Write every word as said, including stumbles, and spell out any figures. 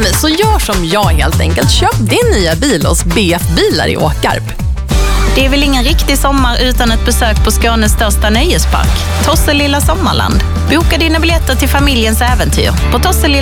Nej, så gör som jag helt enkelt. Köp din nya bil hos B F Bilar i Åkarp. Det är väl ingen riktig sommar utan ett besök på Skånes största nöjespark, Tosselilla Sommarland. Boka dina biljetter till familjens äventyr på tosselilla